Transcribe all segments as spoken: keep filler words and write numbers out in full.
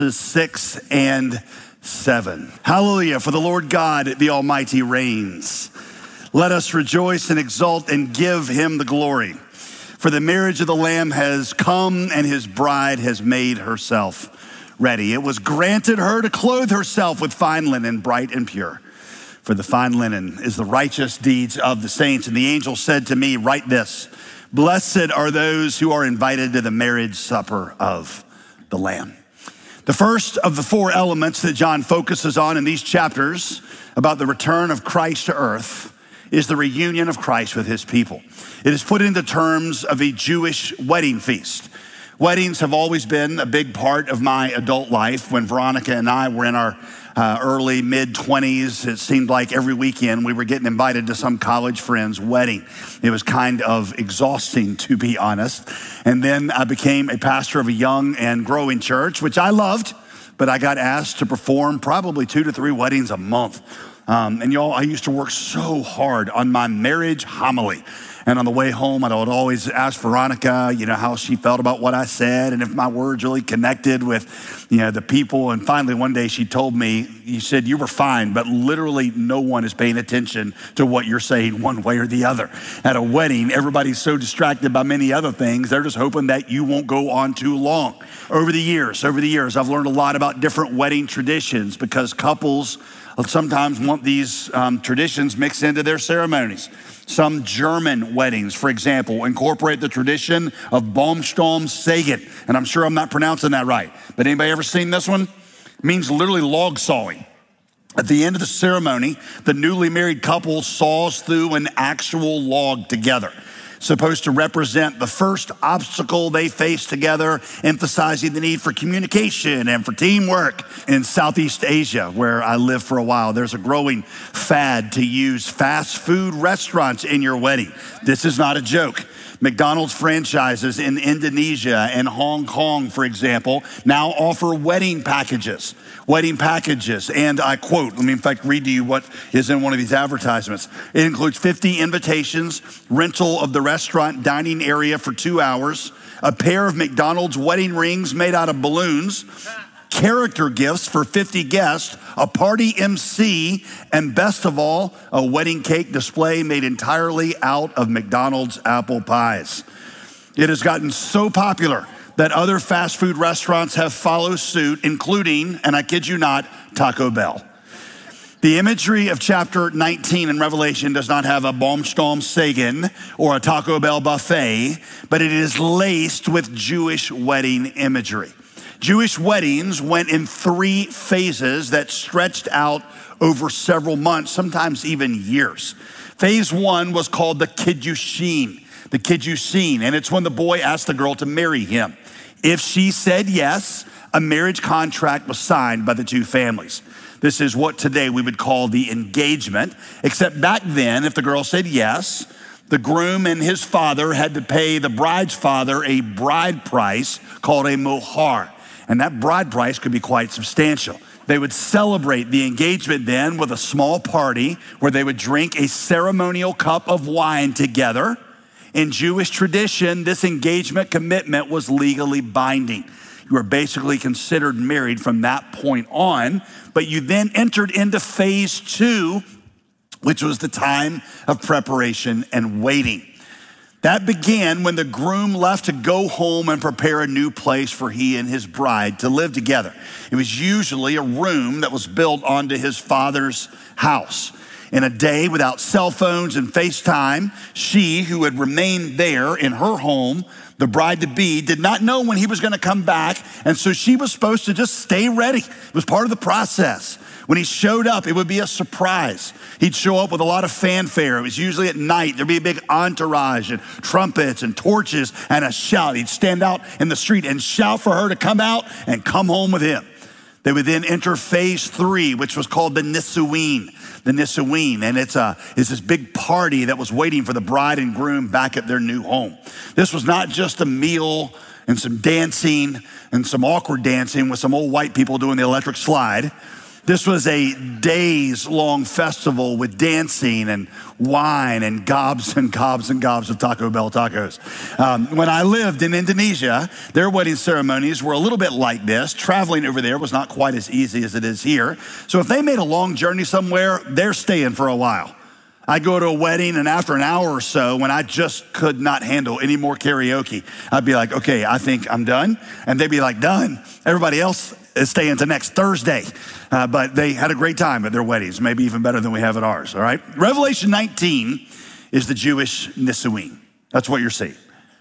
six and seven. Hallelujah, for the Lord God, the Almighty reigns. Let us rejoice and exult and give him the glory. For the marriage of the Lamb has come and his bride has made herself ready. It was granted her to clothe herself with fine linen, bright and pure. For the fine linen is the righteous deeds of the saints. And the angel said to me, write this, blessed are those who are invited to the marriage supper of the Lamb. The first of the four elements that John focuses on in these chapters about the return of Christ to earth is the reunion of Christ with his people. It is put into terms of a Jewish wedding feast. Weddings have always been a big part of my adult life. When Veronica and I were in our uh, early, mid-twenties, it seemed like every weekend we were getting invited to some college friend's wedding. It was kind of exhausting, to be honest. And then I became a pastor of a young and growing church, which I loved, but I got asked to perform probably two to three weddings a month. Um, and y'all, I used to work so hard on my marriage homily. And on the way home, I would always ask Veronica, you know, how she felt about what I said and if my words really connected with, you know, the people. And finally, one day she told me, you said, you were fine, but literally no one is paying attention to what you're saying one way or the other. At a wedding, everybody's so distracted by many other things. They're just hoping that you won't go on too long. Over the years, over the years, I've learned a lot about different wedding traditions because couples sometimes want these um, traditions mixed into their ceremonies. Some German weddings, for example, incorporate the tradition of Baumstammsägen. And I'm sure I'm not pronouncing that right. But anybody ever seen this one? It means literally log sawing. At the end of the ceremony, the newly married couple saws through an actual log together, supposed to represent the first obstacle they face together, emphasizing the need for communication and for teamwork. In Southeast Asia, where I lived for a while, there's a growing fad to use fast food restaurants in your wedding. This is not a joke. McDonald's franchises in Indonesia and Hong Kong, for example, now offer wedding packages. Wedding packages, and I quote, let me in fact read to you what is in one of these advertisements. It includes fifty invitations, rental of the restaurant dining area for two hours, a pair of McDonald's wedding rings made out of balloons, character gifts for fifty guests, a party M C, and best of all, a wedding cake display made entirely out of McDonald's apple pies. It has gotten so popular that other fast food restaurants have followed suit, including, and I kid you not, Taco Bell. The imagery of chapter nineteen in Revelation does not have a Baumstammsägen or a Taco Bell buffet, but it is laced with Jewish wedding imagery. Jewish weddings went in three phases that stretched out over several months, sometimes even years. Phase one was called the Kiddushin, the Kiddushin, and it's when the boy asked the girl to marry him. If she said yes, a marriage contract was signed by the two families. This is what today we would call the engagement, except back then, if the girl said yes, the groom and his father had to pay the bride's father a bride price called a mohar. And that bride price could be quite substantial. They would celebrate the engagement then with a small party where they would drink a ceremonial cup of wine together. In Jewish tradition, this engagement commitment was legally binding. You were basically considered married from that point on, but you then entered into phase two, which was the time of preparation and waiting. That began when the groom left to go home and prepare a new place for he and his bride to live together. It was usually a room that was built onto his father's house. In a day without cell phones and FaceTime, she, who had remained there in her home, the bride-to-be, did not know when he was going to come back, and so she was supposed to just stay ready. It was part of the process. When he showed up, it would be a surprise. He'd show up with a lot of fanfare. It was usually at night. There'd be a big entourage and trumpets and torches and a shout. He'd stand out in the street and shout for her to come out and come home with him. They would then enter phase three, which was called the Nisuin. The Nisuin, and it's, a, it's this big party that was waiting for the bride and groom back at their new home. This was not just a meal and some dancing and some awkward dancing with some old white people doing the electric slide. This was a days-long festival with dancing and wine and gobs and gobs and gobs of Taco Bell tacos. Um, when I lived in Indonesia, their wedding ceremonies were a little bit like this. Traveling over there was not quite as easy as it is here. So if they made a long journey somewhere, they're staying for a while. I go to a wedding, and after an hour or so, when I just could not handle any more karaoke, I'd be like, okay, I think I'm done. And they'd be like, done. Everybody else is staying to next Thursday. Uh, but they had a great time at their weddings, maybe even better than we have at ours, all right? Revelation nineteen is the Jewish Nisuin. That's what you're seeing.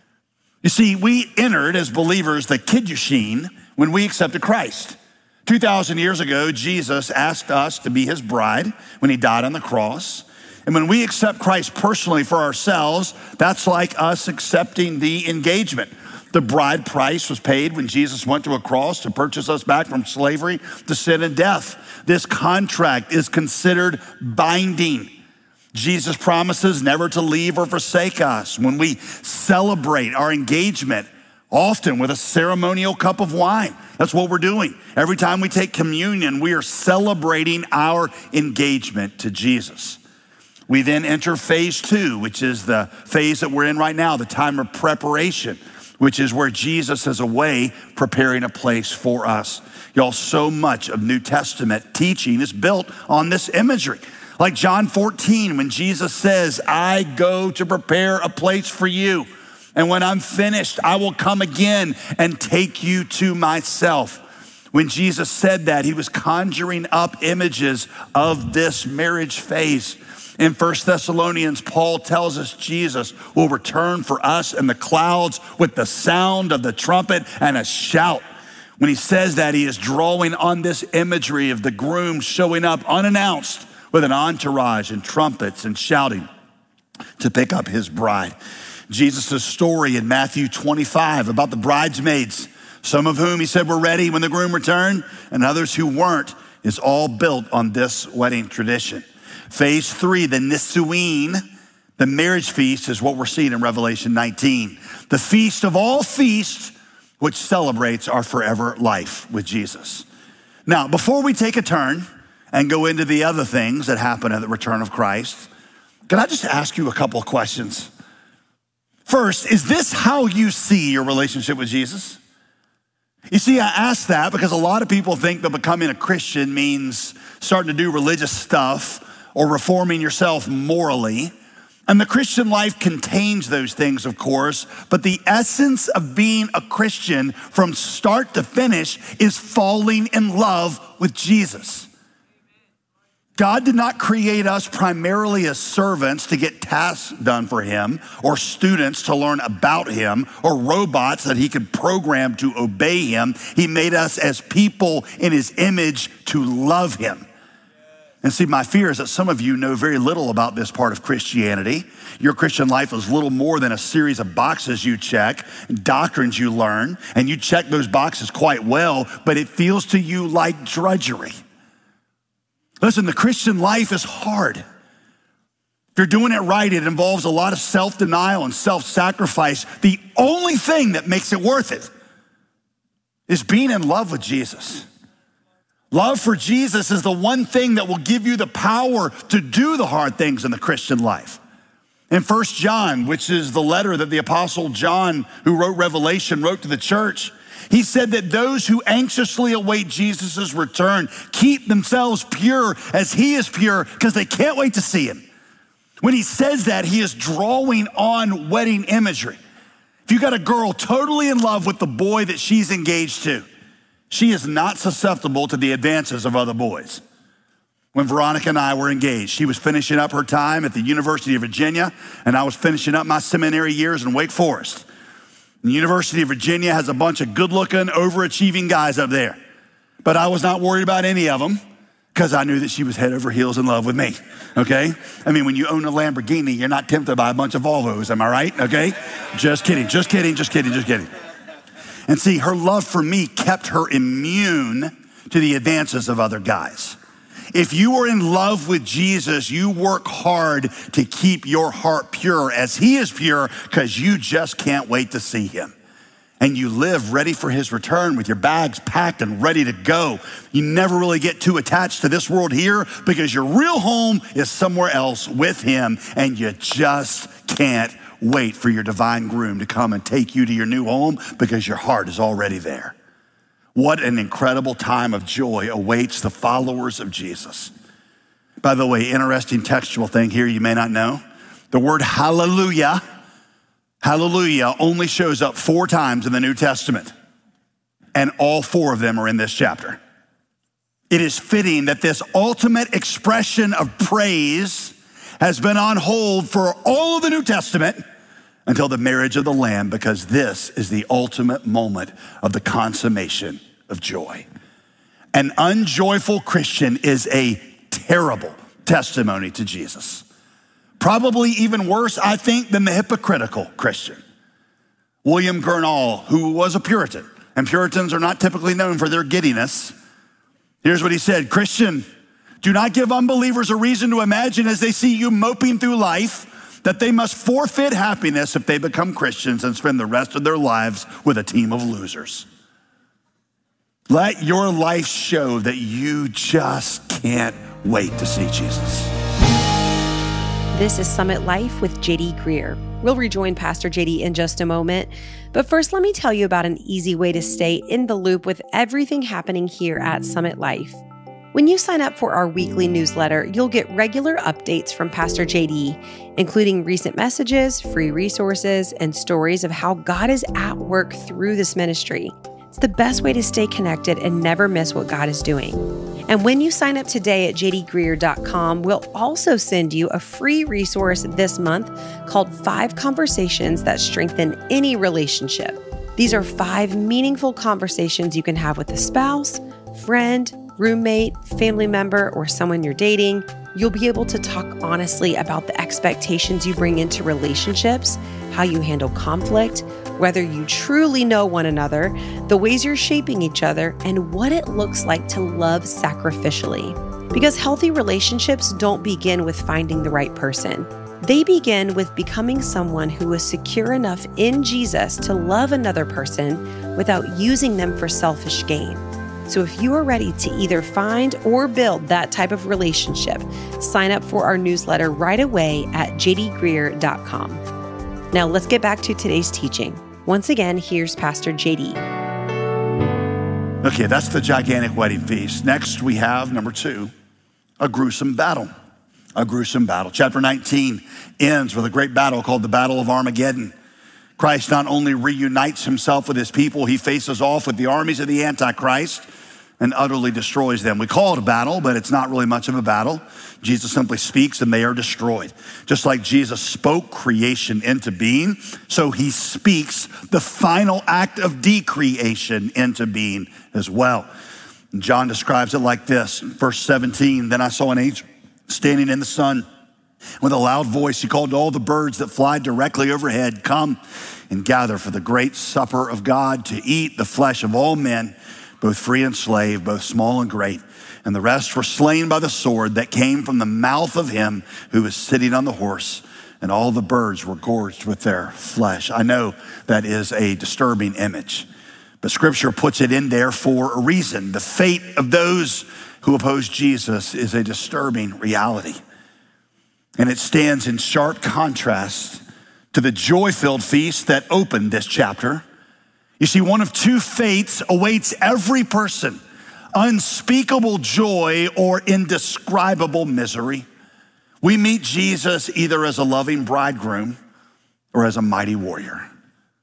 You see, we entered as believers the Kiddushin when we accepted Christ. two thousand years ago, Jesus asked us to be his bride when he died on the cross. And when we accept Christ personally for ourselves, that's like us accepting the engagement. The bride price was paid when Jesus went to a cross to purchase us back from slavery to sin and death. This contract is considered binding. Jesus promises never to leave or forsake us. When we celebrate our engagement, often with a ceremonial cup of wine, that's what we're doing. Every time we take communion, we are celebrating our engagement to Jesus. We then enter phase two, which is the phase that we're in right now, the time of preparation, which is where Jesus is away preparing a place for us. Y'all, so much of New Testament teaching is built on this imagery. Like John fourteen, when Jesus says, I go to prepare a place for you. And when I'm finished, I will come again and take you to myself. When Jesus said that, he was conjuring up images of this marriage phase. In First Thessalonians, Paul tells us Jesus will return for us in the clouds with the sound of the trumpet and a shout. When he says that, he is drawing on this imagery of the groom showing up unannounced with an entourage and trumpets and shouting to pick up his bride. Jesus' story in Matthew twenty-five about the bridesmaids, some of whom he said were ready when the groom returned, and others who weren't, is all built on this wedding tradition. Phase three, the Nisuin, the marriage feast, is what we're seeing in Revelation nineteen. The feast of all feasts, which celebrates our forever life with Jesus. Now, before we take a turn and go into the other things that happen at the return of Christ, can I just ask you a couple of questions? First, is this how you see your relationship with Jesus? You see, I ask that because a lot of people think that becoming a Christian means starting to do religious stuff or reforming yourself morally. And the Christian life contains those things, of course, but the essence of being a Christian from start to finish is falling in love with Jesus. God did not create us primarily as servants to get tasks done for him, or students to learn about him, or robots that he could program to obey him. He made us as people in his image to love him. And see, my fear is that some of you know very little about this part of Christianity. Your Christian life is little more than a series of boxes you check, doctrines you learn, and you check those boxes quite well, but it feels to you like drudgery. Listen, the Christian life is hard. If you're doing it right, it involves a lot of self-denial and self-sacrifice. The only thing that makes it worth it is being in love with Jesus. Love for Jesus is the one thing that will give you the power to do the hard things in the Christian life. In First John, which is the letter that the Apostle John, who wrote Revelation, wrote to the church, he said that those who anxiously await Jesus' return keep themselves pure as he is pure because they can't wait to see him. When he says that, he is drawing on wedding imagery. If you got a girl totally in love with the boy that she's engaged to, she is not susceptible to the advances of other boys. When Veronica and I were engaged, she was finishing up her time at the University of Virginia, and I was finishing up my seminary years in Wake Forest. The University of Virginia has a bunch of good-looking, overachieving guys up there. But I was not worried about any of them because I knew that she was head over heels in love with me, okay? I mean, when you own a Lamborghini, you're not tempted by a bunch of Volvos, am I right? Okay? Just kidding, just kidding, just kidding, just kidding. And see, her love for me kept her immune to the advances of other guys. If you are in love with Jesus, you work hard to keep your heart pure as he is pure because you just can't wait to see him. and you live ready for his return with your bags packed and ready to go. You never really get too attached to this world here because your real home is somewhere else with him, and you just can't wait for your divine groom to come and take you to your new home because your heart is already there. What an incredible time of joy awaits the followers of Jesus. By the way, interesting textual thing here you may not know. The word hallelujah, hallelujah only shows up four times in the New Testament, and all four of them are in this chapter. It is fitting that this ultimate expression of praise has been on hold for all of the New Testament until the marriage of the Lamb, because this is the ultimate moment of the consummation of joy. An unjoyful Christian is a terrible testimony to Jesus. Probably even worse, I think, than the hypocritical Christian. William Gurnall, who was a Puritan, and Puritans are not typically known for their giddiness. Here's what he said: Christian, do not give unbelievers a reason to imagine as they see you moping through life that they must forfeit happiness if they become Christians and spend the rest of their lives with a team of losers. Let your life show that you just can't wait to see Jesus. This is Summit Life with J D Greear. We'll rejoin Pastor J D in just a moment. But first, let me tell you about an easy way to stay in the loop with everything happening here at Summit Life. When you sign up for our weekly newsletter, you'll get regular updates from Pastor J D, including recent messages, free resources, and stories of how God is at work through this ministry. It's the best way to stay connected and never miss what God is doing. And when you sign up today at j d greear dot com, we'll also send you a free resource this month called Five Conversations That Strengthen Any Relationship. These are five meaningful conversations you can have with a spouse, friend, roommate, family member, or someone you're dating. You'll be able to talk honestly about the expectations you bring into relationships, how you handle conflict, whether you truly know one another, the ways you're shaping each other, and what it looks like to love sacrificially. Because healthy relationships don't begin with finding the right person. They begin with becoming someone who is secure enough in Jesus to love another person without using them for selfish gain. So if you are ready to either find or build that type of relationship, sign up for our newsletter right away at j d greear dot com. Now let's get back to today's teaching. Once again, here's Pastor J D. Okay, that's the gigantic wedding feast. Next, we have, number two, a gruesome battle. A gruesome battle. Chapter nineteen ends with a great battle called the Battle of Armageddon. Christ not only reunites himself with his people, he faces off with the armies of the Antichrist and utterly destroys them. We call it a battle, but it's not really much of a battle. Jesus simply speaks and they are destroyed. Just like Jesus spoke creation into being, so he speaks the final act of decreation into being as well. And John describes it like this, verse seventeen, then I saw an angel standing in the sun. With a loud voice, he called to all the birds that fly directly overhead, come and gather for the great supper of God to eat the flesh of all men, both free and slave, both small and great. And the rest were slain by the sword that came from the mouth of him who was sitting on the horse. And all the birds were gorged with their flesh. I know that is a disturbing image, but scripture puts it in there for a reason. The fate of those who oppose Jesus is a disturbing reality. And it stands in sharp contrast to the joy-filled feast that opened this chapter. You see, one of two fates awaits every person: unspeakable joy or indescribable misery. We meet Jesus either as a loving bridegroom or as a mighty warrior.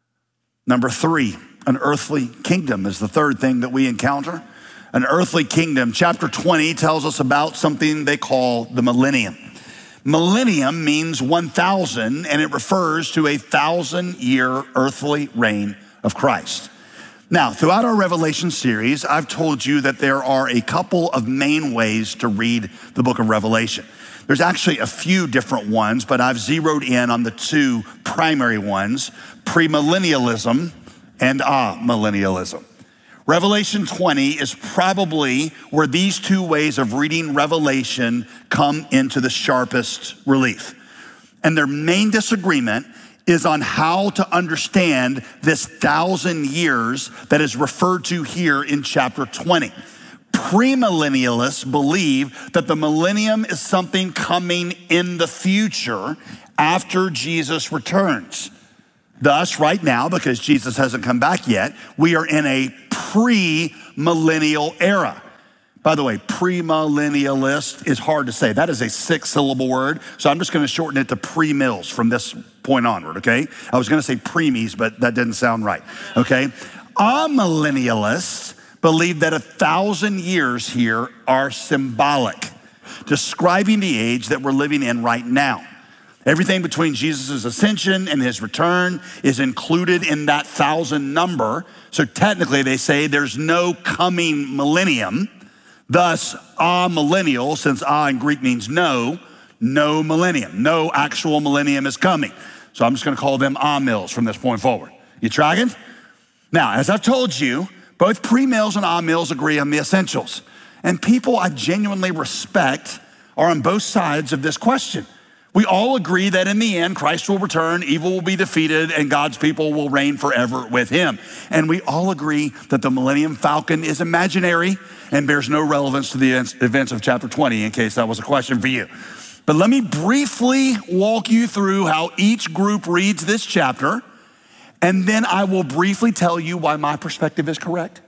Number three, an earthly kingdom is the third thing that we encounter. An earthly kingdom. Chapter twenty tells us about something they call the millennium. Millennium means one thousand, and it refers to a thousand-year earthly reign of Christ. Now, throughout our Revelation series, I've told you that there are a couple of main ways to read the book of Revelation. There's actually a few different ones, but I've zeroed in on the two primary ones: premillennialism and amillennialism. Revelation twenty is probably where these two ways of reading Revelation come into the sharpest relief. And their main disagreement is on how to understand this thousand years that is referred to here in chapter twenty. Premillennialists believe that the millennium is something coming in the future after Jesus returns. Thus, right now, because Jesus hasn't come back yet, we are in a pre-millennial era. By the way, premillennialist is hard to say. That is a six-syllable word, so I'm just going to shorten it to pre-mills from this point onward, okay? I was going to say preemies, but that didn't sound right, okay? Amillennialists believe that a thousand years here are symbolic, describing the age that we're living in right now. Everything between Jesus' ascension and his return is included in that thousand number. So technically they say there's no coming millennium. Thus, amillennial, since a in Greek means no, no millennium. No actual millennium is coming. So I'm just gonna call them amills from this point forward. You tracking? Now, as I've told you, both pre-mills and amills agree on the essentials. And people I genuinely respect are on both sides of this question. We all agree that in the end, Christ will return, evil will be defeated, and God's people will reign forever with him. And we all agree that the Millennium Falcon is imaginary and bears no relevance to the events of chapter twenty, in case that was a question for you. But let me briefly walk you through how each group reads this chapter, and then I will briefly tell you why my perspective is correct.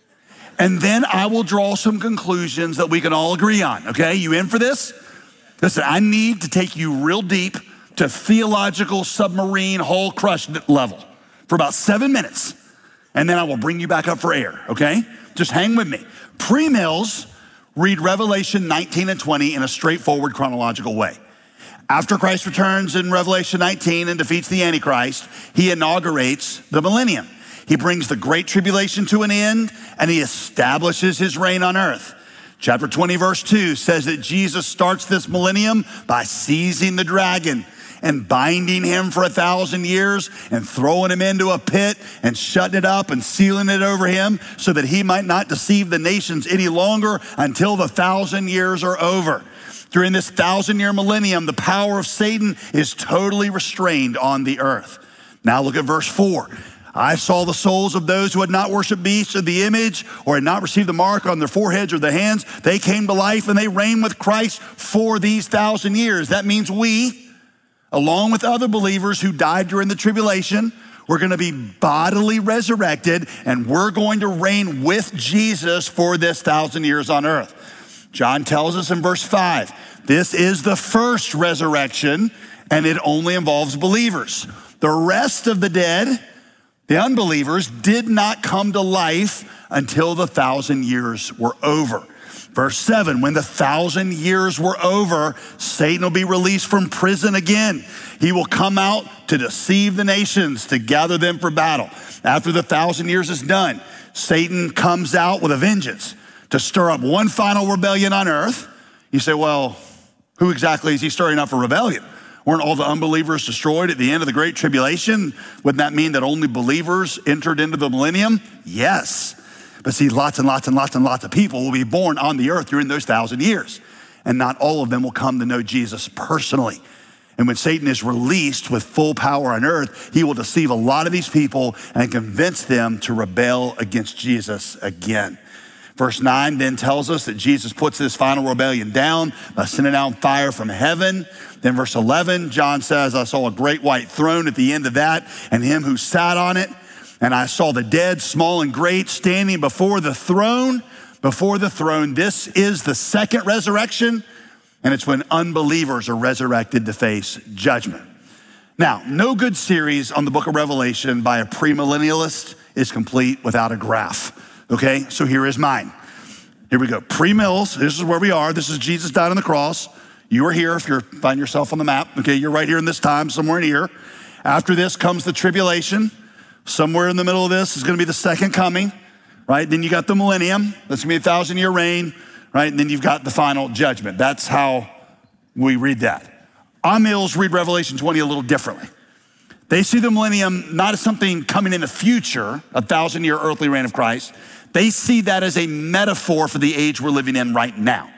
And then I will draw some conclusions that we can all agree on, okay? You in for this? Listen, I need to take you real deep to theological submarine hull crush level for about seven minutes, and then I will bring you back up for air, okay? Just hang with me. Pre-mills read Revelation nineteen and twenty in a straightforward chronological way. After Christ returns in Revelation nineteen and defeats the Antichrist, he inaugurates the millennium. He brings the great tribulation to an end, and he establishes his reign on earth. Chapter twenty, verse two says that Jesus starts this millennium by seizing the dragon and binding him for a thousand years and throwing him into a pit and shutting it up and sealing it over him so that he might not deceive the nations any longer until the thousand years are over. During this thousand year millennium, the power of Satan is totally restrained on the earth. Now look at verse four. I saw the souls of those who had not worshiped beasts of the image or had not received the mark on their foreheads or their hands. They came to life and they reigned with Christ for these thousand years. That means we, along with other believers who died during the tribulation, we're going to be bodily resurrected and we're going to reign with Jesus for this thousand years on earth. John tells us in verse five, this is the first resurrection and it only involves believers. The rest of the dead, the unbelievers, did not come to life until the thousand years were over. Verse seven, when the thousand years were over, Satan will be released from prison again. He will come out to deceive the nations, to gather them for battle. After the thousand years is done, Satan comes out with a vengeance to stir up one final rebellion on earth. You say, well, who exactly is he stirring up for rebellion? Weren't all the unbelievers destroyed at the end of the Great Tribulation? Wouldn't that mean that only believers entered into the millennium? Yes. But see, lots and lots and lots and lots of people will be born on the earth during those thousand years. And not all of them will come to know Jesus personally. And when Satan is released with full power on earth, he will deceive a lot of these people and convince them to rebel against Jesus again. Verse nine then tells us that Jesus puts this final rebellion down by sending down fire from heaven. Then verse eleven, John says, I saw a great white throne at the end of that and him who sat on it. And I saw the dead, small and great, standing before the throne, before the throne. This is the second resurrection, and it's when unbelievers are resurrected to face judgment. Now, no good series on the book of Revelation by a premillennialist is complete without a graph. Okay, so here is mine. Here we go. Pre-mills, this is where we are. This is Jesus died on the cross. You are here if you find yourself on the map. Okay, you're right here in this time, somewhere in here. After this comes the tribulation. Somewhere in the middle of this is going to be the second coming, right? Then you got the millennium. That's going to be a thousand year reign, right? And then you've got the final judgment. That's how we read that. Amills read Revelation twenty a little differently. They see the millennium not as something coming in the future, a thousand year earthly reign of Christ. They see that as a metaphor for the age we're living in right now.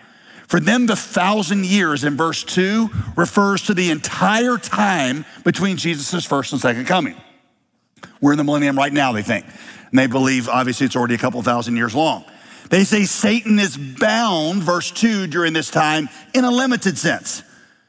For them, the thousand years in verse two refers to the entire time between Jesus' first and second coming. We're in the millennium right now, they think. And they believe, obviously, it's already a couple thousand years long. They say Satan is bound, verse two, during this time in a limited sense.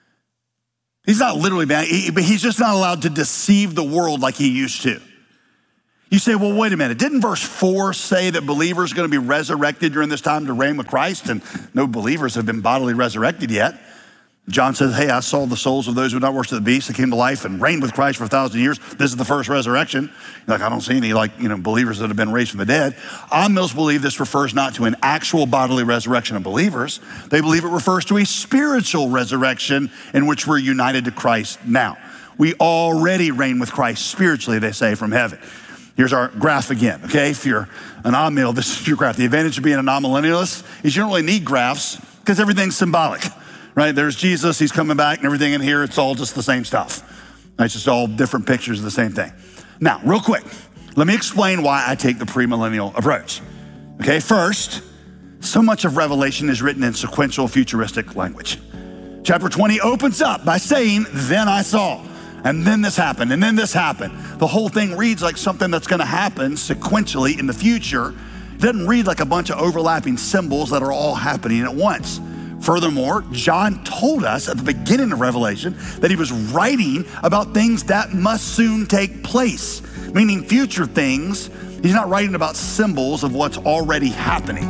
He's not literally bound, but he's just not allowed to deceive the world like he used to. You say, well, wait a minute. Didn't verse four say that believers are going to be resurrected during this time to reign with Christ? And no believers have been bodily resurrected yet. John says, hey, I saw the souls of those who did not worship the beast that came to life and reigned with Christ for a thousand years. This is the first resurrection. You're like, I don't see any like, you know, believers that have been raised from the dead. Amills believe this refers not to an actual bodily resurrection of believers. They believe it refers to a spiritual resurrection in which we're united to Christ now. We already reign with Christ spiritually, they say, from heaven. Here's our graph again, okay? If you're an amill, this is your graph. The advantage of being a non-millennialist is you don't really need graphs because everything's symbolic. Right, there's Jesus, he's coming back, and everything in here, it's all just the same stuff. It's just all different pictures of the same thing. Now, real quick, let me explain why I take the premillennial approach. Okay, first, so much of Revelation is written in sequential futuristic language. Chapter twenty opens up by saying, then I saw, and then this happened, and then this happened. The whole thing reads like something that's gonna happen sequentially in the future. It doesn't read like a bunch of overlapping symbols that are all happening at once. Furthermore, John told us at the beginning of Revelation that he was writing about things that must soon take place, meaning future things. He's not writing about symbols of what's already happening.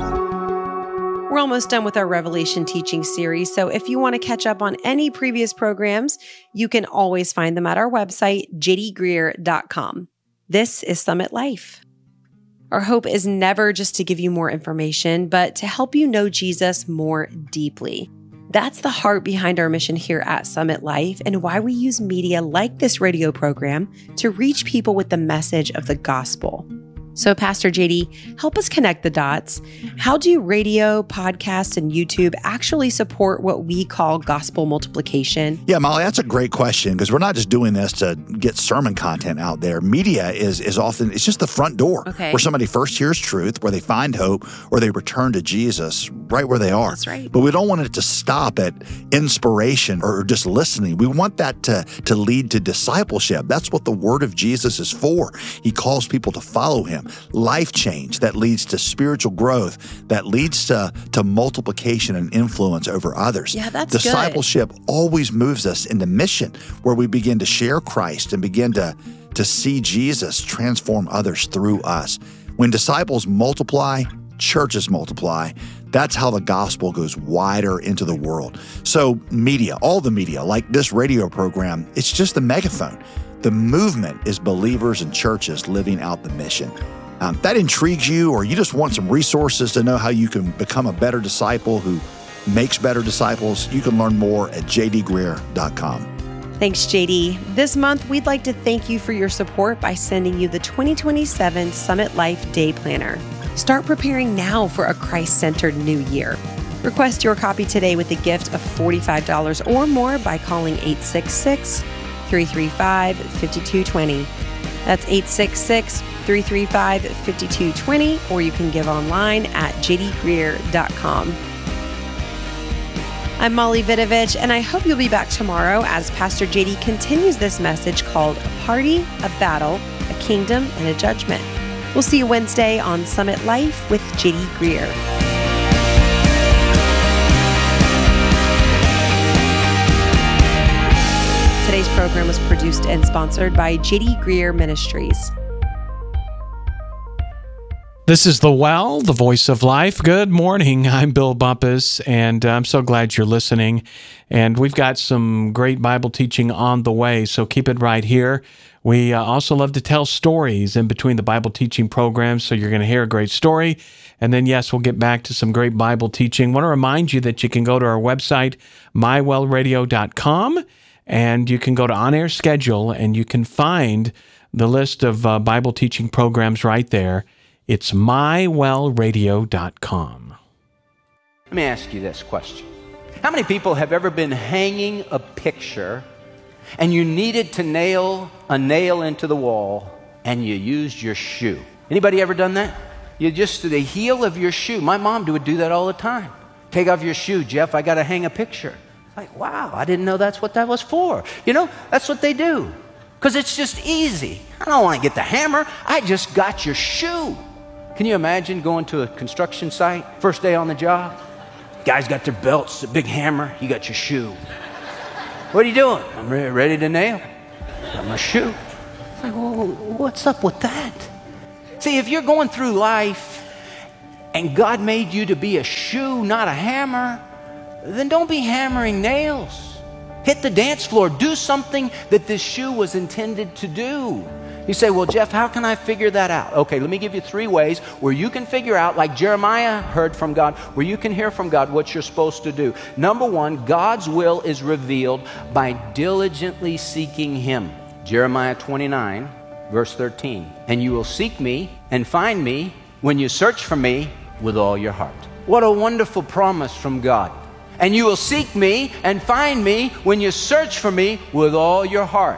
We're almost done with our Revelation teaching series, so if you want to catch up on any previous programs, you can always find them at our website, j d greer dot com. This is Summit Life. Our hope is never just to give you more information, but to help you know Jesus more deeply. That's the heart behind our mission here at Summit Life and why we use media like this radio program to reach people with the message of the gospel. So, Pastor J D, help us connect the dots. How do radio, podcasts, and YouTube actually support what we call gospel multiplication? Yeah, Molly, that's a great question because we're not just doing this to get sermon content out there. Media is is often, it's just the front door okay. where somebody first hears truth, where they find hope, or they return to Jesus right where they are. That's right. But we don't want it to stop at inspiration or just listening. We want that to, to lead to discipleship. That's what the word of Jesus is for. He calls people to follow him. Life change that leads to spiritual growth, that leads to, to multiplication and influence over others. Yeah, that's Discipleship good. always moves us into mission where we begin to share Christ and begin to, to see Jesus transform others through us. When disciples multiply, churches multiply. That's how the gospel goes wider into the world. So media, all the media, like this radio program, it's just the megaphone. The movement is believers and churches living out the mission. Um, that intrigues you, or you just want some resources to know how you can become a better disciple who makes better disciples, you can learn more at j d greer dot com. Thanks, J D. This month, we'd like to thank you for your support by sending you the twenty twenty-seven Summit Life Day Planner. Start preparing now for a Christ-centered new year. Request your copy today with a gift of forty-five dollars or more by calling eight six six, three three five, five two two zero. That's eight six six, three three five, five two two zero, or you can give online at j d greer dot com. I'm Molly Vidovich, and I hope you'll be back tomorrow as Pastor J D continues this message called A Party, a Battle, a Kingdom, and a Judgment. We'll see you Wednesday on Summit Life with J D Greer. Today's program was produced and sponsored by J D Greer Ministries. This is The Well, the voice of life. Good morning. I'm Bill Bumpus, and I'm so glad you're listening. And we've got some great Bible teaching on the way, so keep it right here. We uh, also love to tell stories in between the Bible teaching programs, so you're going to hear a great story. And then, yes, we'll get back to some great Bible teaching. I want to remind you that you can go to our website, my well radio dot com, and you can go to On Air Schedule, and you can find the list of uh, Bible teaching programs right there. It's my well radio dot com. Let me ask you this question. How many people have ever been hanging a picture and you needed to nail a nail into the wall and you used your shoe? Anybody ever done that? You just, the heel of your shoe. My mom would do that all the time. Take off your shoe, Jeff, I got to hang a picture. Like, wow, I didn't know that's what that was for. You know, that's what they do. Because it's just easy. I don't want to get the hammer. I just got your shoe. Can you imagine going to a construction site, first day on the job? Guys got their belts, a big hammer, you got your shoe. What are you doing? I'm re- ready to nail. Got my shoe. Like, well, what's up with that? See, if you're going through life and God made you to be a shoe, not a hammer, then don't be hammering nails. Hit the dance floor. Do something that this shoe was intended to do. You say, well, Jeff, how can I figure that out? Okay, let me give you three ways where you can figure out, like Jeremiah heard from God, where you can hear from God what you're supposed to do. Number one, God's will is revealed by diligently seeking Him. Jeremiah twenty-nine, verse thirteen. And you will seek me and find me when you search for me with all your heart. What a wonderful promise from God. And you will seek me and find me when you search for me with all your heart.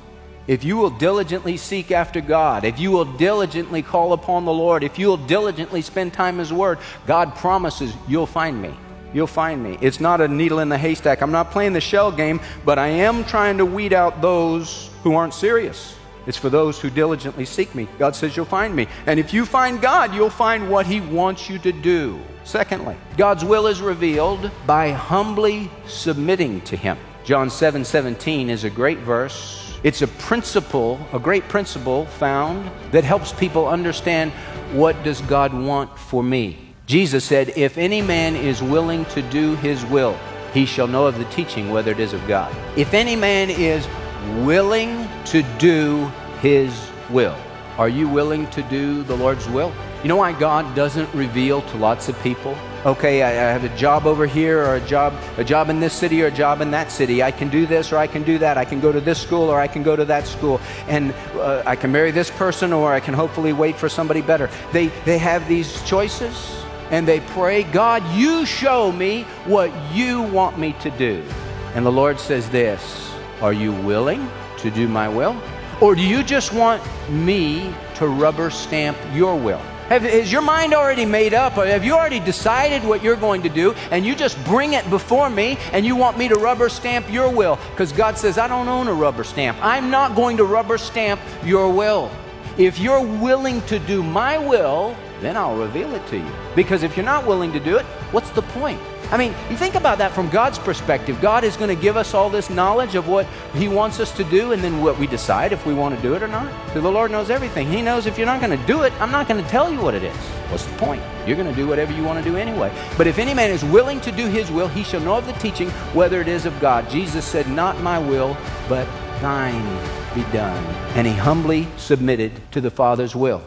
If you will diligently seek after God, if you will diligently call upon the Lord, if you will diligently spend time in His Word, God promises you'll find me. You'll find me. It's not a needle in the haystack. I'm not playing the shell game, but I am trying to weed out those who aren't serious. It's for those who diligently seek me. God says you'll find me. And if you find God, you'll find what He wants you to do. Secondly, God's will is revealed by humbly submitting to Him. John seven seventeen is a great verse. It's a principle, a great principle found that helps people understand, what does God want for me? Jesus said, if any man is willing to do His will, he shall know of the teaching whether it is of God. If any man is willing to do His will. Are you willing to do the Lord's will? You know why God doesn't reveal to lots of people? Okay, I, I have a job over here, or a job, a job in this city, or a job in that city. I can do this, or I can do that. I can go to this school, or I can go to that school. And uh, I can marry this person, or I can hopefully wait for somebody better. They, they have these choices, and they pray, God, you show me what you want me to do. And the Lord says this, are you willing to do my will? Or do you just want me to rubber stamp your will? Have, is your mind already made up? Or have you already decided what you're going to do, and you just bring it before me and you want me to rubber stamp your will? Because God says, I don't own a rubber stamp. I'm not going to rubber stamp your will. If you're willing to do my will, then I'll reveal it to you. Because if you're not willing to do it, what's the point? I mean, you think about that from God's perspective. God is going to give us all this knowledge of what He wants us to do, and then what we decide if we want to do it or not. So the Lord knows everything. He knows if you're not going to do it, I'm not going to tell you what it is. What's the point? You're going to do whatever you want to do anyway. But if any man is willing to do His will, he shall know of the teaching whether it is of God. Jesus said, not my will, but thine be done. And He humbly submitted to the Father's will.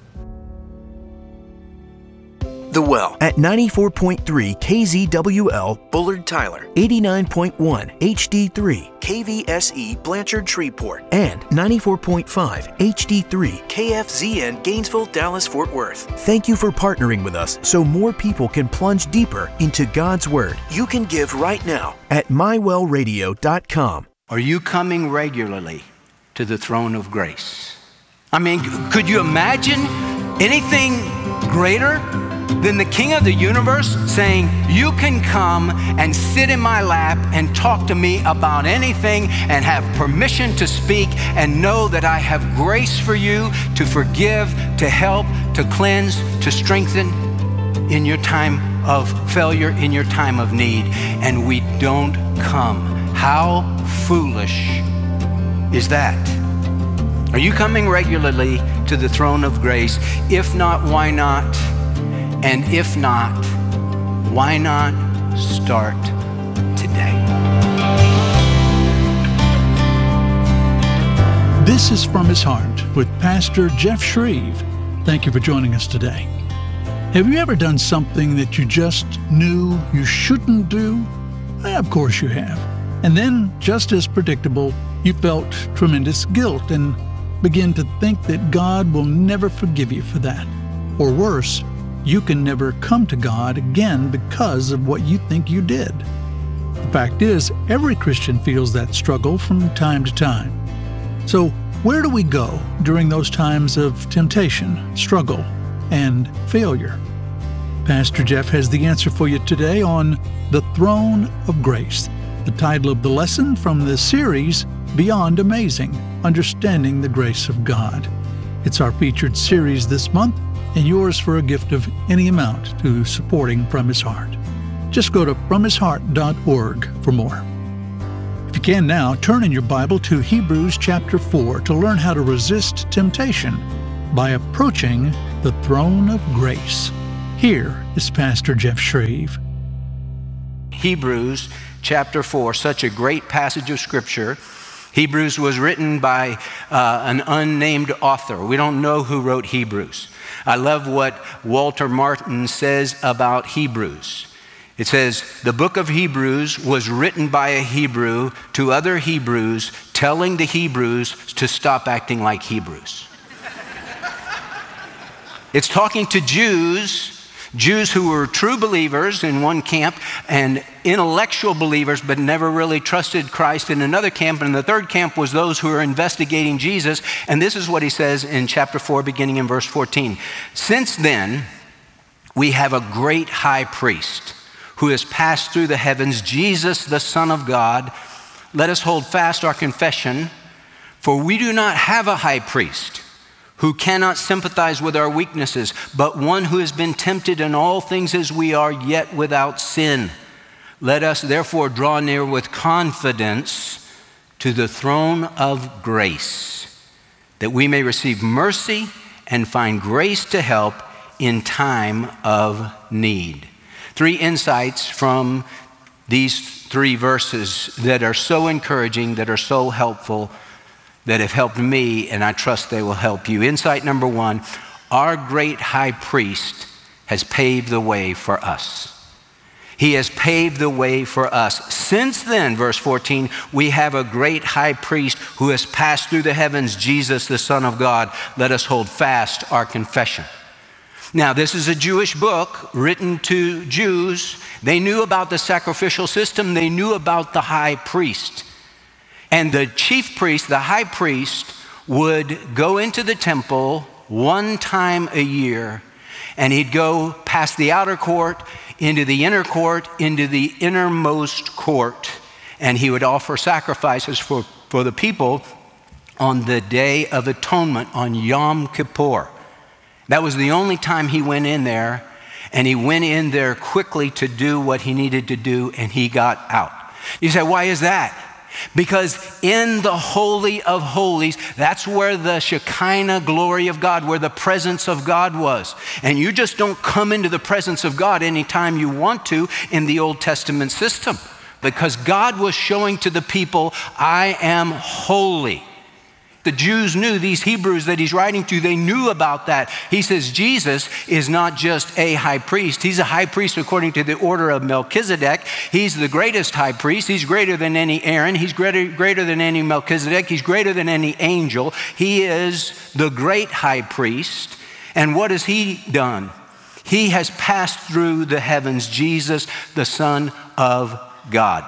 The Well at ninety-four point three K Z W L Bullard Tyler, eighty-nine point one H D three K V S E Blanchard Shreveport, and ninety-four point five H D three K F Z N Gainesville, Dallas, Fort Worth. Thank you for partnering with us so more people can plunge deeper into God's Word. You can give right now at my well radio dot com. Are you coming regularly to the throne of grace? I mean, could you imagine anything greater than the King of the universe saying, you can come and sit in my lap and talk to me about anything and have permission to speak and know that I have grace for you to forgive, to help, to cleanse, to strengthen in your time of failure, in your time of need, and we don't come. How foolish is that? Are you coming regularly to the throne of grace? If not, why not? And if not, why not start today? This is From His Heart with Pastor Jeff Shreve. Thank you for joining us today. Have you ever done something that you just knew you shouldn't do? Well, of course you have. And then, just as predictable, you felt tremendous guilt and begin to think that God will never forgive you for that. Or worse, you can never come to God again because of what you think you did. The fact is, every Christian feels that struggle from time to time. So, where do we go during those times of temptation, struggle, and failure? Pastor Jeff has the answer for you today on The Throne of Grace, the title of the lesson from the series Beyond Amazing, Understanding the Grace of God. It's our featured series this month, and yours for a gift of any amount to supporting From His Heart. Just go to from his heart dot org for more. If you can now, turn in your Bible to Hebrews chapter four to learn how to resist temptation by approaching the throne of grace. Here is Pastor Jeff Shreve. Hebrews chapter four, such a great passage of Scripture. Hebrews was written by uh, an unnamed author. We don't know who wrote Hebrews. I love what Walter Martin says about Hebrews. It says, the book of Hebrews was written by a Hebrew to other Hebrews, telling the Hebrews to stop acting like Hebrews. It's talking to Jews, Jews who were true believers in one camp and intellectual believers but never really trusted Christ in another camp. And the third camp was those who were investigating Jesus. And this is what he says in chapter four, beginning in verse fourteen. Since then, we have a great high priest who has passed through the heavens, Jesus, the Son of God. Let us hold fast our confession, for we do not have a high priest who cannot sympathize with our weaknesses, but one who has been tempted in all things as we are, yet without sin. Let us therefore draw near with confidence to the throne of grace, that we may receive mercy and find grace to help in time of need. Three insights from these three verses that are so encouraging, that are so helpful, that have helped me, and I trust they will help you. Insight number one, our great high priest has paved the way for us. He has paved the way for us. Since then, verse fourteen, we have a great high priest who has passed through the heavens, Jesus, the Son of God. Let us hold fast our confession. Now, this is a Jewish book written to Jews. They knew about the sacrificial system. They knew about the high priest. And the chief priest, the high priest, would go into the temple one time a year, and he'd go past the outer court, into the inner court, into the innermost court, and he would offer sacrifices for, for the people on the Day of Atonement, on Yom Kippur. That was the only time he went in there, and he went in there quickly to do what he needed to do, and he got out. You say, why is that? Because in the Holy of Holies, that's where the Shekinah glory of God, where the presence of God was. And you just don't come into the presence of God anytime you want to in the Old Testament system. Because God was showing to the people, I am holy. The Jews knew, these Hebrews that he's writing to, they knew about that. He says Jesus is not just a high priest. He's a high priest according to the order of Melchizedek. He's the greatest high priest. He's greater than any Aaron. He's greater, greater than any Melchizedek. He's greater than any angel. He is the great high priest. And what has he done? He has passed through the heavens, Jesus, the Son of God.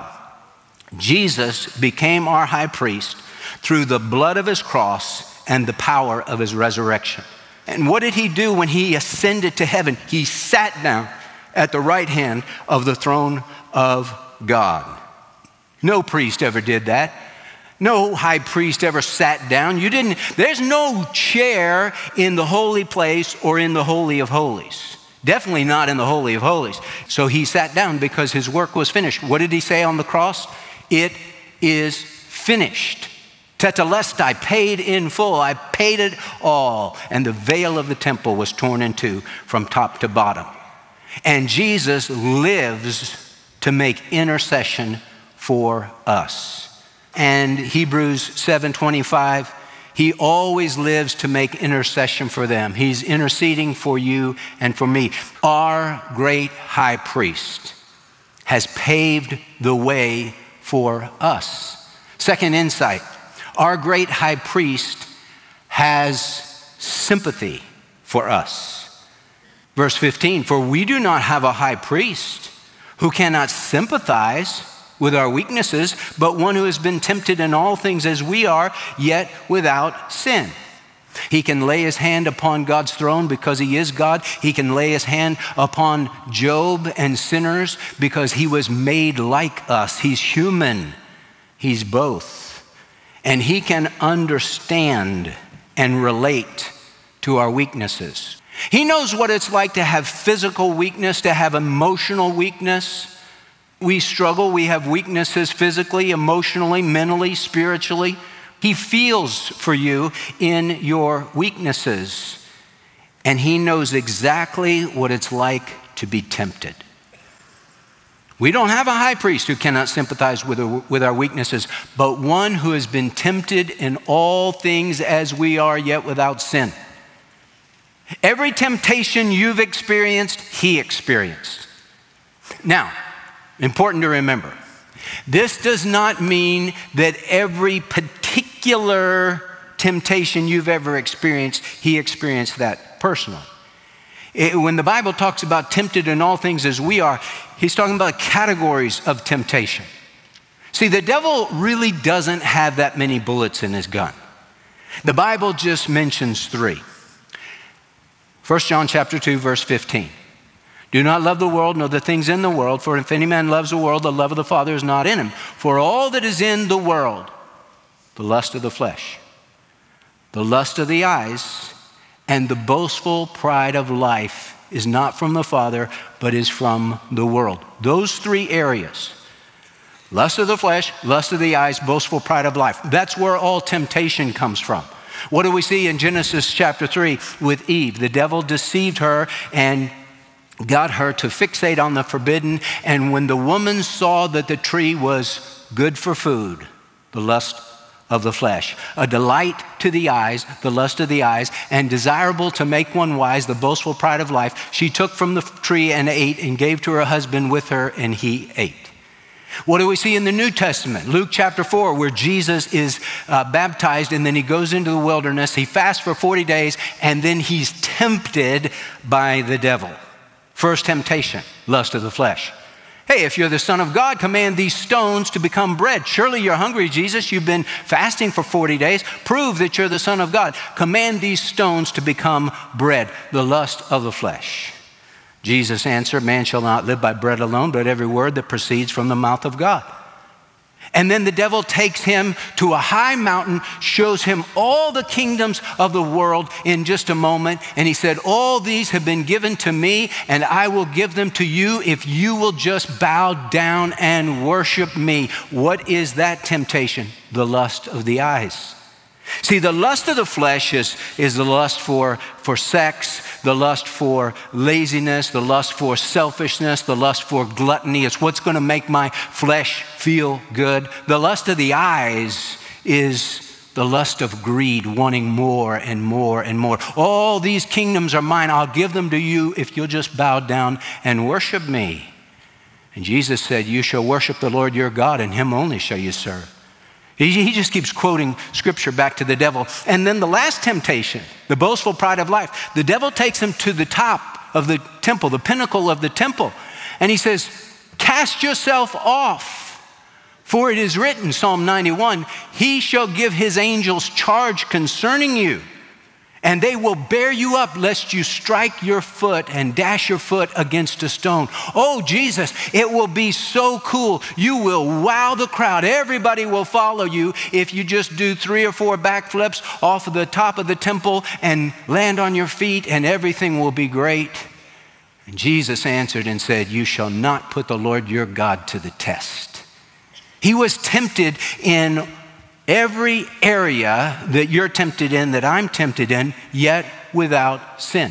Jesus became our high priest through the blood of his cross and the power of his resurrection. And what did he do when he ascended to heaven? He sat down at the right hand of the throne of God. No priest ever did that. No high priest ever sat down. You didn't, there's no chair in the holy place or in the Holy of Holies. Definitely not in the Holy of Holies. So he sat down because his work was finished. What did he say on the cross? It is finished. Tetelestai, paid in full. I paid it all. And the veil of the temple was torn in two from top to bottom. And Jesus lives to make intercession for us. And Hebrews seven twenty-five, he always lives to make intercession for them. He's interceding for you and for me. Our great high priest has paved the way for us. Second insight. Our great high priest has sympathy for us. Verse fifteen, for we do not have a high priest who cannot sympathize with our weaknesses, but one who has been tempted in all things as we are, yet without sin. He can lay his hand upon God's throne because he is God. He can lay his hand upon Job and sinners because he was made like us. He's human. He's both. And he can understand and relate to our weaknesses. He knows what it's like to have physical weakness, to have emotional weakness. We struggle. We have weaknesses physically, emotionally, mentally, spiritually. He feels for you in your weaknesses, and he knows exactly what it's like to be tempted. We don't have a high priest who cannot sympathize with our, with our weaknesses, but one who has been tempted in all things as we are, yet without sin. Every temptation you've experienced, he experienced. Now, important to remember, this does not mean that every particular temptation you've ever experienced, he experienced that personally. It, when the Bible talks about tempted in all things as we are, he's talking about categories of temptation. See, the devil really doesn't have that many bullets in his gun. The Bible just mentions three. First John chapter two, verse fifteen. Do not love the world, nor the things in the world, for if any man loves the world, the love of the Father is not in him. For all that is in the world, the lust of the flesh, the lust of the eyes, and the boastful pride of life is not from the Father, but is from the world. Those three areas, lust of the flesh, lust of the eyes, boastful pride of life. That's where all temptation comes from. What do we see in Genesis chapter three with Eve? The devil deceived her and got her to fixate on the forbidden. And when the woman saw that the tree was good for food, the lust of the flesh, a delight to the eyes, the lust of the eyes, and desirable to make one wise, the boastful pride of life, she took from the tree and ate and gave to her husband with her, and he ate. What do we see in the New Testament? Luke chapter four, where Jesus is uh, baptized and then he goes into the wilderness. He fasts for forty days and then he's tempted by the devil. First temptation, lust of the flesh. Hey, if you're the Son of God, command these stones to become bread. Surely you're hungry, Jesus. You've been fasting for forty days. Prove that you're the Son of God. Command these stones to become bread. The lust of the flesh. Jesus answered, man shall not live by bread alone, but every word that proceeds from the mouth of God. And then the devil takes him to a high mountain, shows him all the kingdoms of the world in just a moment. And he said, all these have been given to me, and I will give them to you if you will just bow down and worship me. What is that temptation? The lust of the eyes. See, the lust of the flesh is, is the lust for, for sex, the lust for laziness, the lust for selfishness, the lust for gluttony. It's what's going to make my flesh feel good. The lust of the eyes is the lust of greed, wanting more and more and more. All these kingdoms are mine. I'll give them to you if you'll just bow down and worship me. And Jesus said, you shall worship the Lord your God, and him only shall you serve. He just keeps quoting scripture back to the devil. And then the last temptation, the boastful pride of life, the devil takes him to the top of the temple, the pinnacle of the temple. And he says, cast yourself off, for it is written, Psalm ninety-one, he shall give his angels charge concerning you, and they will bear you up lest you strike your foot and dash your foot against a stone. Oh, Jesus, it will be so cool. You will wow the crowd. Everybody will follow you if you just do three or four backflips off of the top of the temple and land on your feet, and everything will be great. And Jesus answered and said, you shall not put the Lord your God to the test. He was tempted in every area that you're tempted in, that I'm tempted in, yet without sin.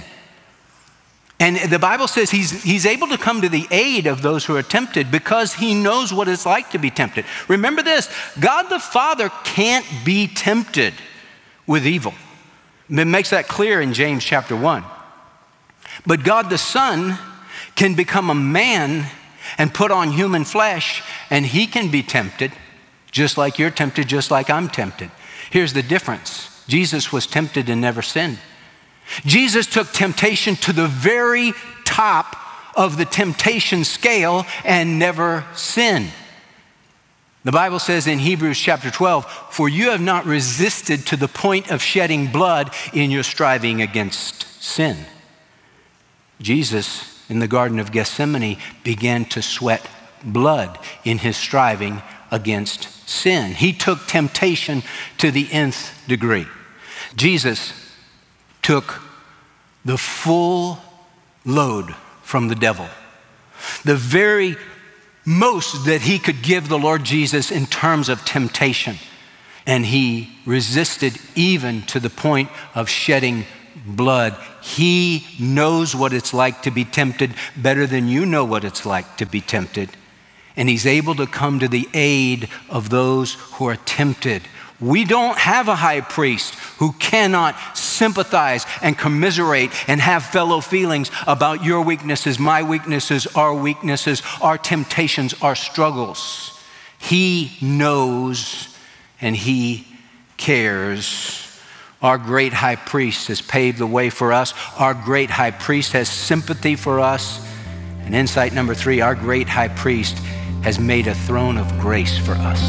And the Bible says he's, he's able to come to the aid of those who are tempted because he knows what it's like to be tempted. Remember this, God the Father can't be tempted with evil. It makes that clear in James chapter one. But God the Son can become a man and put on human flesh, and he can be tempted. Just like you're tempted, just like I'm tempted. Here's the difference. Jesus was tempted and never sinned. Jesus took temptation to the very top of the temptation scale and never sinned. The Bible says in Hebrews chapter twelve, for you have not resisted to the point of shedding blood in your striving against sin. Jesus, in the Garden of Gethsemane, began to sweat blood in his striving against sin. He took temptation to the nth degree. Jesus took the full load from the devil. The very most that he could give the Lord Jesus in terms of temptation. And he resisted even to the point of shedding blood. He knows what it's like to be tempted better than you know what it's like to be tempted. And he's able to come to the aid of those who are tempted. We don't have a high priest who cannot sympathize and commiserate and have fellow feelings about your weaknesses, my weaknesses, our weaknesses, our temptations, our struggles. He knows and he cares. Our great high priest has paved the way for us. Our great high priest has sympathy for us. And insight number three, our great high priest has made a throne of grace for us.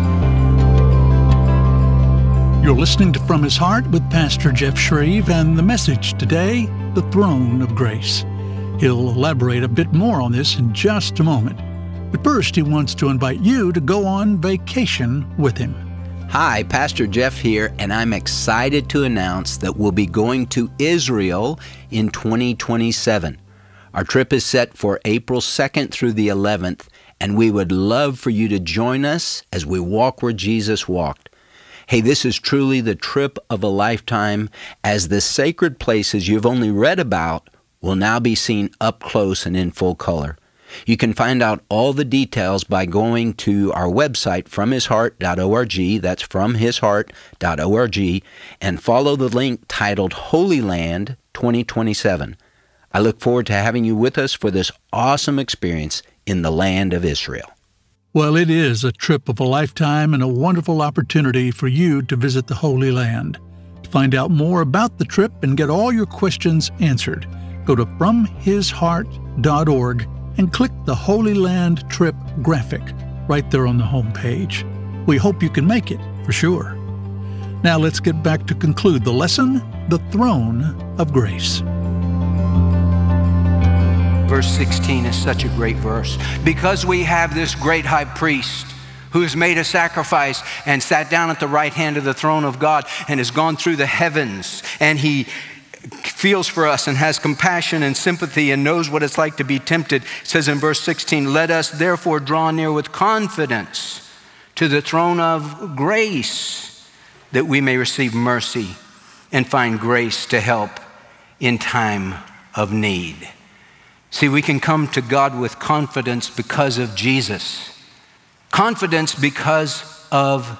You're listening to From His Heart with Pastor Jeff Shreve, and the message today, the throne of grace. He'll elaborate a bit more on this in just a moment. But first, he wants to invite you to go on vacation with him. Hi, Pastor Jeff here, and I'm excited to announce that we'll be going to Israel in twenty twenty-seven. Our trip is set for April second through the eleventh, and we would love for you to join us as we walk where Jesus walked. Hey, this is truly the trip of a lifetime, as the sacred places you've only read about will now be seen up close and in full color. You can find out all the details by going to our website, from his heart dot org, that's from his heart dot org, and follow the link titled Holy Land twenty twenty-seven. I look forward to having you with us for this awesome experience in the land of Israel. Well, it is a trip of a lifetime and a wonderful opportunity for you to visit the Holy Land. To find out more about the trip and get all your questions answered, go to from his heart dot org and click the Holy Land Trip graphic right there on the home page. We hope you can make it, for sure. Now let's get back to conclude the lesson, the throne of grace. Verse sixteen is such a great verse. Because we have this great high priest who has made a sacrifice and sat down at the right hand of the throne of God and has gone through the heavens, and he feels for us and has compassion and sympathy and knows what it's like to be tempted. It says in verse sixteen, let us therefore draw near with confidence to the throne of grace, that we may receive mercy and find grace to help in time of need. See, we can come to God with confidence because of Jesus. Confidence because of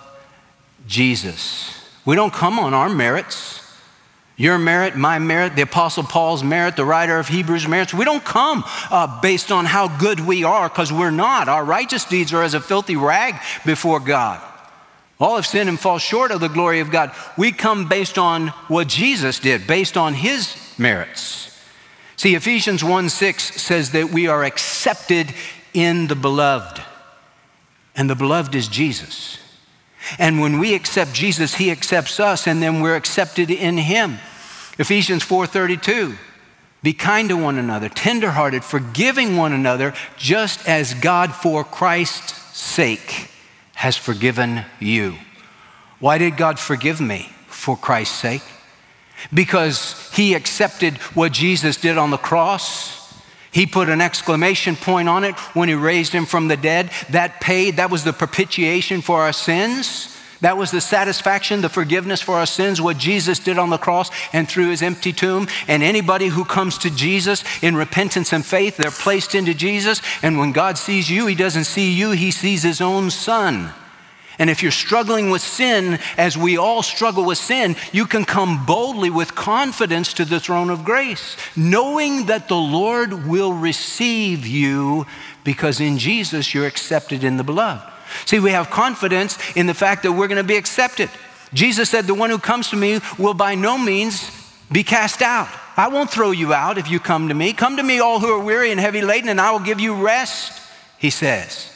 Jesus. We don't come on our merits. Your merit, my merit, the Apostle Paul's merit, the writer of Hebrews' merits. We don't come uh, based on how good we are, because we're not. Our righteous deeds are as a filthy rag before God. All have sinned and fall short of the glory of God. We come based on what Jesus did, based on his merits. See, Ephesians one six says that we are accepted in the beloved. And the beloved is Jesus. And when we accept Jesus, he accepts us, and then we're accepted in him. Ephesians four thirty-two, be kind to one another, tenderhearted, forgiving one another, just as God for Christ's sake has forgiven you. Why did God forgive me? For Christ's sake. Because he accepted what Jesus did on the cross. He put an exclamation point on it when he raised him from the dead. That paid, that was the propitiation for our sins. That was the satisfaction, the forgiveness for our sins, what Jesus did on the cross and through his empty tomb. And anybody who comes to Jesus in repentance and faith, they're placed into Jesus. And when God sees you, he doesn't see you, he sees his own son. And if you're struggling with sin, as we all struggle with sin, you can come boldly with confidence to the throne of grace, knowing that the Lord will receive you, because in Jesus you're accepted in the beloved. See, we have confidence in the fact that we're going to be accepted. Jesus said, the one who comes to me will by no means be cast out. I won't throw you out if you come to me. Come to me, all who are weary and heavy laden, and I will give you rest, he says.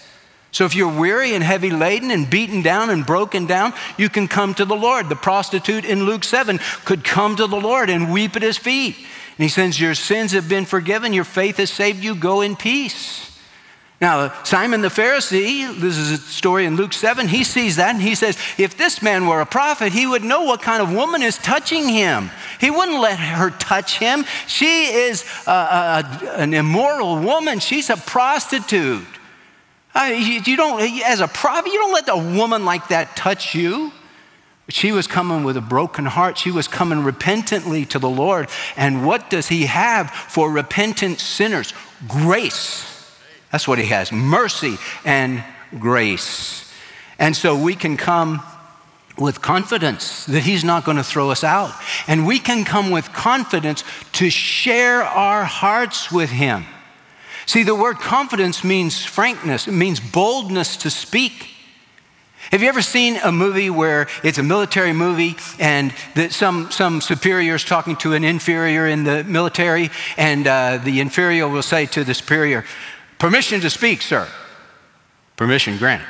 So if you're weary and heavy laden and beaten down and broken down, you can come to the Lord. The prostitute in Luke seven could come to the Lord and weep at his feet. And he says, your sins have been forgiven. Your faith has saved you. Go in peace. Now, Simon the Pharisee, this is a story in Luke seven, he sees that and he says, if this man were a prophet, he would know what kind of woman is touching him. He wouldn't let her touch him. She is a, a, an immoral woman. She's a prostitute. Uh, you, you don't, as a prophet, you don't let a woman like that touch you. But she was coming with a broken heart. She was coming repentantly to the Lord. And what does he have for repentant sinners? Grace. That's what he has, mercy and grace. And so we can come with confidence that he's not going to throw us out. And we can come with confidence to share our hearts with him. See, the word confidence means frankness. It means boldness to speak. Have you ever seen a movie where it's a military movie and that some, some superior is talking to an inferior in the military, and uh, the inferior will say to the superior, permission to speak, sir. Permission granted.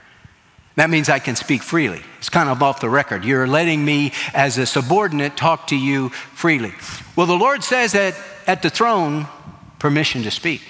That means I can speak freely. It's kind of off the record. You're letting me, as a subordinate, talk to you freely. Well, the Lord says that at the throne, permission to speak.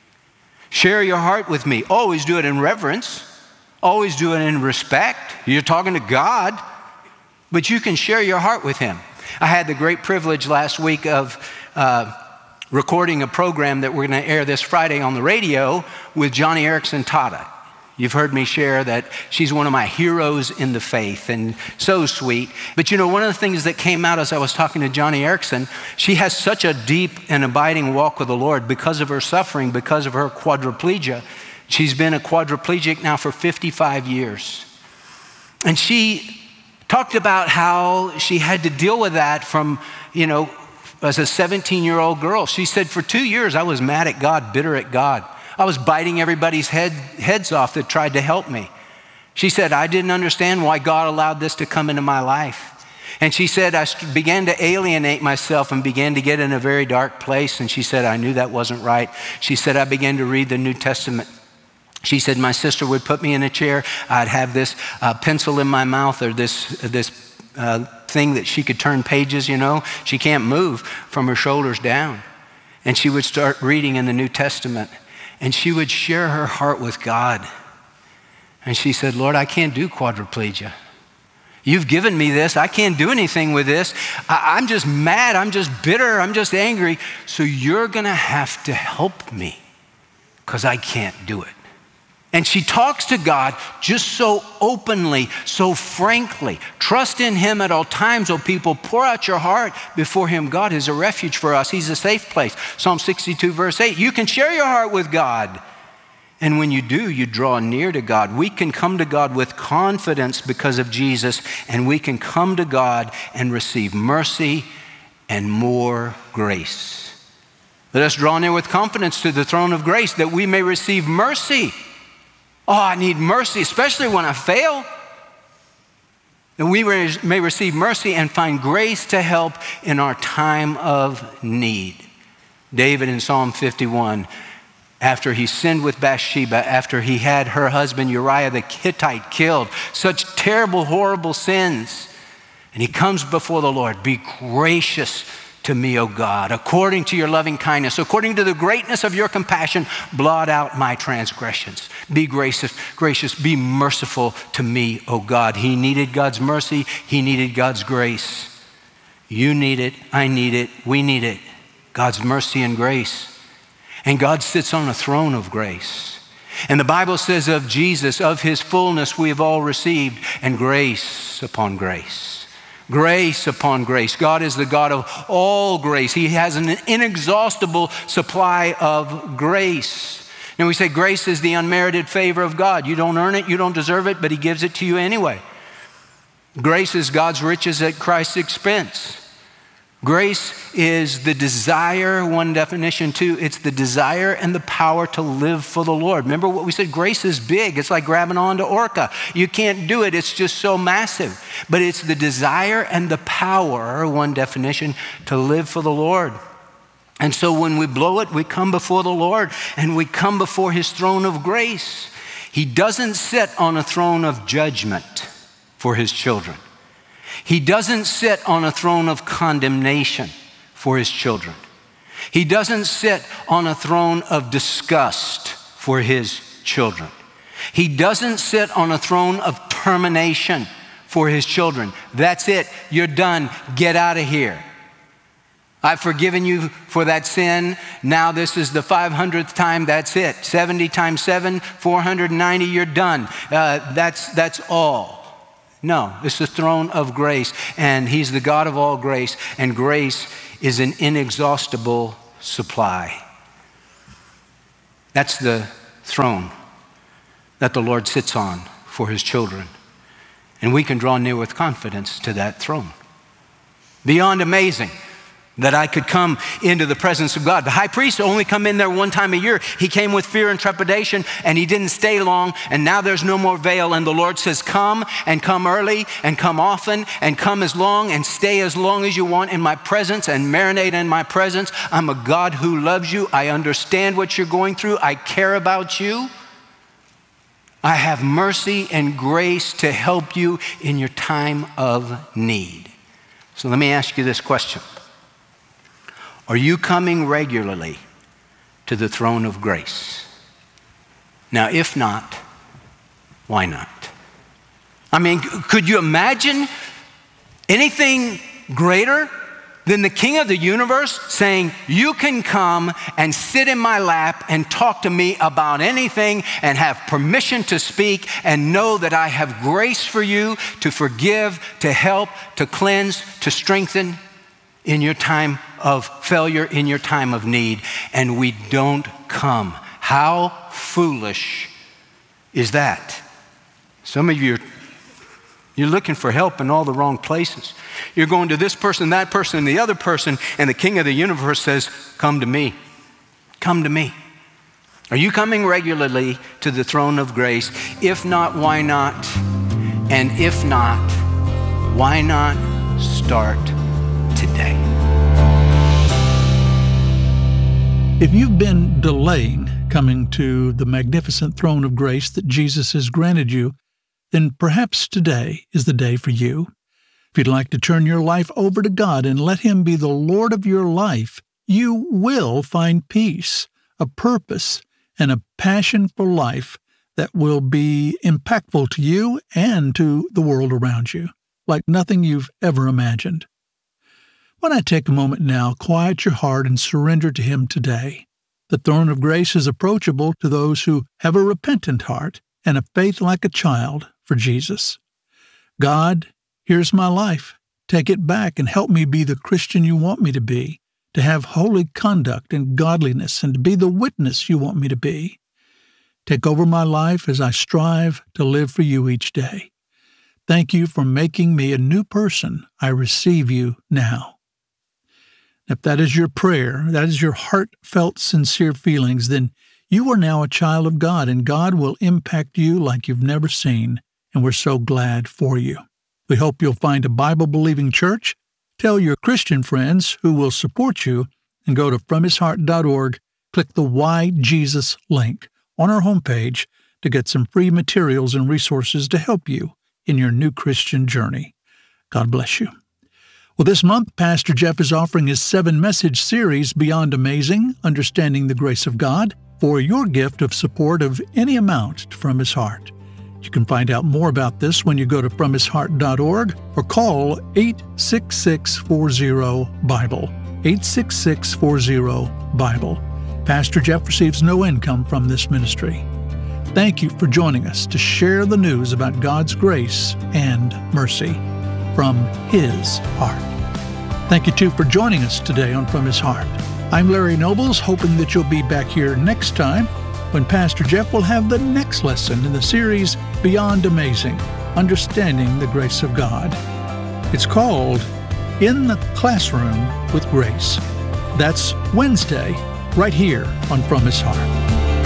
Share your heart with me. Always do it in reverence. Always do it in respect. You're talking to God, but you can share your heart with him. I had the great privilege last week of uh, recording a program that we're going to air this Friday on the radio with Joni Eareckson Tada. You've heard me share that she's one of my heroes in the faith, and so sweet. But you know, one of the things that came out as I was talking to Joni Eareckson, she has such a deep and abiding walk with the Lord because of her suffering, because of her quadriplegia. She's been a quadriplegic now for fifty-five years. And she talked about how she had to deal with that from, you know, as a seventeen-year-old girl. She said, for two years, I was mad at God, bitter at God. I was biting everybody's head, heads off that tried to help me. She said, I didn't understand why God allowed this to come into my life. And she said, I began to alienate myself and began to get in a very dark place. And she said, I knew that wasn't right. She said, I began to read the New Testament. She said, my sister would put me in a chair. I'd have this uh, pencil in my mouth, or this, this uh, thing that she could turn pages, you know. She can't move from her shoulders down. And she would start reading in the New Testament. And she would share her heart with God. And she said, Lord, I can't do quadriplegia. You've given me this. I can't do anything with this. I- I'm just mad. I'm just bitter. I'm just angry. So you're going to have to help me because I can't do it. And she talks to God just so openly, so frankly. Trust in him at all times, O people. Pour out your heart before him. God is a refuge for us. He's a safe place. Psalm sixty-two, verse eight. You can share your heart with God. And when you do, you draw near to God. We can come to God with confidence because of Jesus, and we can come to God and receive mercy and more grace. Let us draw near with confidence to the throne of grace that we may receive mercy. Oh, I need mercy, especially when I fail. And we may receive mercy and find grace to help in our time of need. David in Psalm fifty-one, after he sinned with Bathsheba, after he had her husband Uriah the Hittite killed, such terrible, horrible sins. And he comes before the Lord, be gracious to me, O God, according to your loving kindness, according to the greatness of your compassion, blot out my transgressions. Be gracious, gracious, be merciful to me, O God. He needed God's mercy. He needed God's grace. You need it. I need it. We need it. God's mercy and grace. And God sits on a throne of grace. And the Bible says of Jesus, of his fullness we have all received, and grace upon grace. Grace upon grace. God is the God of all grace. He has an inexhaustible supply of grace. And we say grace is the unmerited favor of God. You don't earn it, you don't deserve it, but he gives it to you anyway. Grace is God's riches at Christ's expense. Grace is the desire, one definition too, it's the desire and the power to live for the Lord. Remember what we said, grace is big. It's like grabbing onto Orca. You can't do it, it's just so massive. But it's the desire and the power, one definition, to live for the Lord. And so when we blow it, we come before the Lord and we come before his throne of grace. He doesn't sit on a throne of judgment for his children. He doesn't sit on a throne of condemnation for his children. He doesn't sit on a throne of disgust for his children. He doesn't sit on a throne of termination for his children. That's it. You're done. Get out of here. I've forgiven you for that sin. Now this is the five hundredth time. That's it. seventy times seven, four hundred ninety, you're done. Uh, that's, that's all. No, it's the throne of grace, and he's the God of all grace, and grace is an inexhaustible supply. That's the throne that the Lord sits on for his children, and we can draw near with confidence to that throne. Beyond amazing that I could come into the presence of God. The high priest only come in there one time a year. He came with fear and trepidation, and he didn't stay long, and now there's no more veil, and the Lord says, come, and come early, and come often, and come as long, and stay as long as you want in my presence, and marinate in my presence. I'm a God who loves you. I understand what you're going through. I care about you. I have mercy and grace to help you in your time of need. So let me ask you this question. Are you coming regularly to the throne of grace? Now, if not, why not? I mean, could you imagine anything greater than the King of the universe saying, you can come and sit in my lap and talk to me about anything and have permission to speak and know that I have grace for you to forgive, to help, to cleanse, to strengthen in your time of failure, in your time of need, and we don't come. How foolish is that? Some of you, are, you're looking for help in all the wrong places. You're going to this person, that person, and the other person, and the King of the universe says, come to me. Come to me. Are you coming regularly to the throne of grace? If not, why not? And if not, why not start today? If you've been delaying coming to the magnificent throne of grace that Jesus has granted you, then perhaps today is the day for you. If you'd like to turn your life over to God and let Him be the Lord of your life, you will find peace, a purpose, and a passion for life that will be impactful to you and to the world around you, like nothing you've ever imagined. Why not take a moment now, quiet your heart, and surrender to Him today? The throne of grace is approachable to those who have a repentant heart and a faith like a child for Jesus. God, here's my life. Take it back and help me be the Christian you want me to be, to have holy conduct and godliness, and to be the witness you want me to be. Take over my life as I strive to live for you each day. Thank you for making me a new person. I receive you now. If that is your prayer, that is your heartfelt, sincere feelings, then you are now a child of God, and God will impact you like you've never seen, and we're so glad for you. We hope you'll find a Bible-believing church, tell your Christian friends who will support you, and go to from his heart dot org, click the Why Jesus link on our homepage to get some free materials and resources to help you in your new Christian journey. God bless you. Well, this month, Pastor Jeff is offering his seven-message series, Beyond Amazing, Understanding the Grace of God, for your gift of support of any amount from his heart. You can find out more about this when you go to from his heart dot org or call eight six six, four zero, Bible, eight six six, four zero, Bible. Pastor Jeff receives no income from this ministry. Thank you for joining us to share the news about God's grace and mercy from His heart. Thank you, too, for joining us today on From His Heart. I'm Larry Nobles, hoping that you'll be back here next time when Pastor Jeff will have the next lesson in the series Beyond Amazing, Understanding the Grace of God. It's called In the Classroom with Grace. That's Wednesday, right here on From His Heart.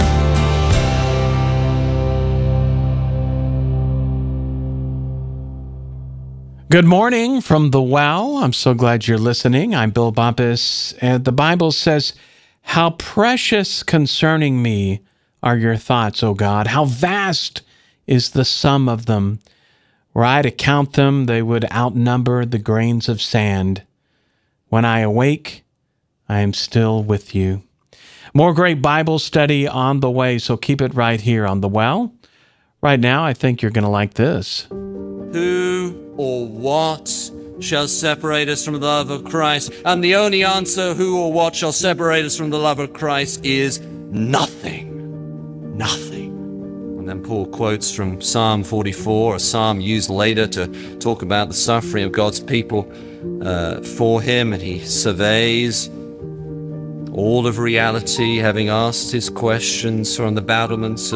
Good morning from the well. I'm so glad you're listening. I'm Bill Bumpus, and the Bible says, "How precious concerning me are your thoughts, O God. How vast is the sum of them. Were I to count them, they would outnumber the grains of sand. When I awake, I am still with you. More great Bible study on the way, so keep it right here on The Well. Right now, I think you're going to like this. Who or what shall separate us from the love of Christ? And the only answer, who or what shall separate us from the love of Christ, is nothing. Nothing. And then Paul quotes from Psalm forty-four, a psalm used later to talk about the suffering of God's people uh, for him, and he surveys all of reality, having asked his questions from the battlements